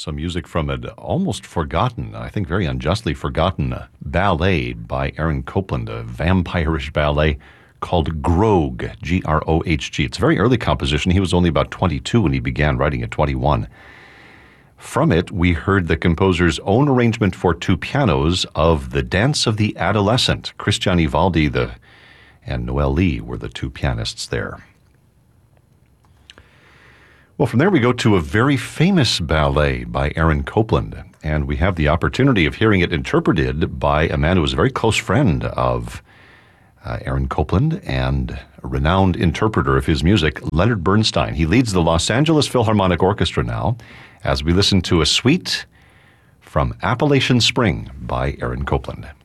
some music from an almost forgotten, I think very unjustly forgotten, ballet by Aaron Copland, a vampirish ballet called Grogue, G-R-O-H-G. It's a very early composition. He was only about 22 when he began writing at 21. From it, we heard the composer's own arrangement for two pianos of The Dance of the Adolescent. Christian Ivaldi and Noel Lee were the two pianists there. Well, from there we go to a very famous ballet by Aaron Copland, and we have the opportunity of hearing it interpreted by a man who was a very close friend of Aaron Copland and a renowned interpreter of his music, Leonard Bernstein. He leads the Los Angeles Philharmonic Orchestra now as we listen to a suite from Appalachian Spring by Aaron Copland.